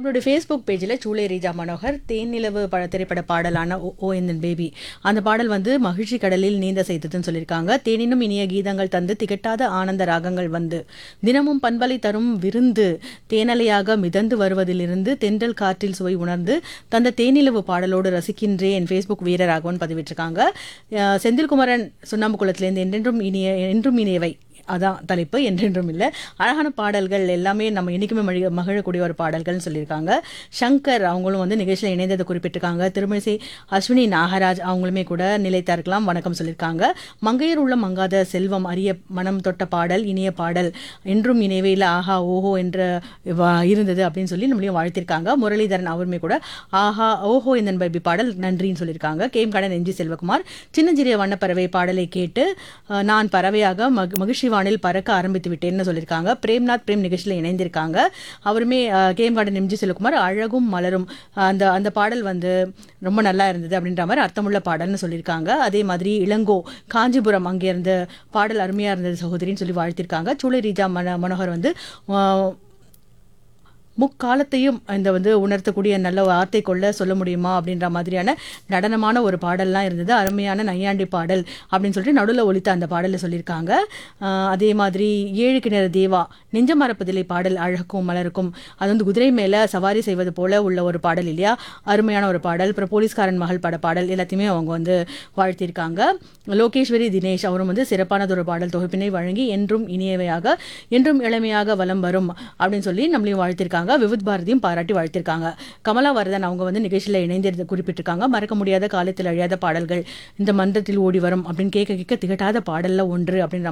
நம்மளுடைய ஃபேஸ்புக் பேஜில் சூளை ரீஜா மனோகர் தேன்நிலவு திரைப்பட பாடலான ஓ ஓ என் பேபி அந்த பாடல் வந்து மகிழ்ச்சி கடலில் நீந்த செய்ததுன்னு சொல்லியிருக்காங்க. தேனினும் இனிய கீதங்கள் தந்து திகட்டாத ஆனந்த ராகங்கள் வந்து தினமும் பண்பலை தரும் விருந்து தேனலையாக மிதந்து வருவதிலிருந்து தென்றல் காற்றில் சுவை உணர்ந்து தந்த தேனிலவு பாடலோடு ரசிக்கின்றேன் ஃபேஸ்புக் வீரராகவன் பதிவிட்டிருக்காங்க. செந்தில்குமரன் சுண்ணாம்புக்குளத்திலேருந்து என்றும் இனியவை அதான் தலைப்பு, என்றென்றும் இல்லை. அழகான பாடல்கள் எல்லாமே நம்ம என்றைக்குமே மகிழக்கூடிய ஒரு பாடல்கள்னு சொல்லியிருக்காங்க. சங்கர் அவங்களும் வந்து நிகழ்ச்சியில் இணைந்ததை குறிப்பிட்டிருக்காங்க. திருமிழிசை அஸ்வினி நாகராஜ் அவங்களுமே கூட நிலைத்தா இருக்கலாம் வணக்கம் சொல்லியிருக்காங்க. மங்கையர் உள்ள மங்காத செல்வம் அரிய மனம் தொட்ட பாடல் இனிய பாடல் என்றும் இணைவையில் ஆஹா ஓஹோ என்ற இருந்தது அப்படின்னு சொல்லி நம்மளையும் வாழ்த்திருக்காங்க. முரளிதரன் அவருமே கூட ஆஹா ஓஹோ இந்த பேபி பாடல் நன்றின்னு சொல்லியிருக்காங்க. கேம் கடன் எம்ஜி செல்வகுமார் சின்னஞ்சிறிய வண்ணப்பறவை பாடலை கேட்டு நான் பறவையாக மகிழ்ச்சி வானில் பறக்க ஆரம்பித்து விட்டேன்னு சொல்லியிருக்காங்க. பிரேம்நாத் பிரேம் நிகழ்ச்சியில் இணைந்திருக்காங்க. அவருமே கேம் கார்டன் எம்ஜி செல்வகுமார் அழகும் மலரும் அந்த பாடல் வந்து ரொம்ப நல்லா இருந்தது அப்படின்ற மாதிரி அர்த்தமுள்ள பாடல்னு சொல்லியிருக்காங்க. அதே மாதிரி இளங்கோ காஞ்சிபுரம் அங்கே இருந்த பாடல் அருமையாக இருந்தது சகோதரின்னு சொல்லி வாழ்த்திருக்காங்க. சூளை ரீஜா மனோகர் வந்து முக்காலத்தையும் இந்த வந்து உணர்த்தக்கூடிய நல்ல வார்த்தை கொள்ள சொல்ல முடியுமா அப்படின்ற மாதிரியான நடனமான ஒரு பாடல்லாம் இருந்தது. அருமையான நையாண்டி பாடல் அப்படின்னு சொல்லிட்டு நடுவில் ஒலித்த அந்த பாடலில் சொல்லியிருக்காங்க. அதே மாதிரி ஏழு கிணறு தேவா நெஞ்ச மரப்பதிலை பாடல் அழகும் மலருக்கும் அது வந்து குதிரை மேலே சவாரி செய்வது போல உள்ள ஒரு பாடல் இல்லையா, அருமையான ஒரு பாடல். அப்புறம் போலீஸ்காரன் மகள் பட பாடல் எல்லாத்தையுமே அவங்க வந்து வாழ்த்தியிருக்காங்க. லோகேஸ்வரி தினேஷ் அவரும் வந்து சிறப்பானதொரு பாடல் தொகுப்பினை வழங்கி என்றும் இனியவையாக என்றும் இளமையாக வலம் வரும் அப்படின்னு சொல்லி நம்மளையும் வாழ்த்திருக்காங்க. விவித் பாரதியும் பாராட்டி வாழ்த்திருக்காங்க. கமலா வரதன் அவங்க வந்து நிகழ்ச்சியில் இணைந்து குறிப்பிட்டிருக்காங்க. மறக்க முடியாத காலத்தில் அழியாத பாடல்கள் இந்த மன்றத்தில் ஓடி வரும் அப்படின்னு கேட்க திகட்டாத பாடல்ல ஒன்று அப்படின்ற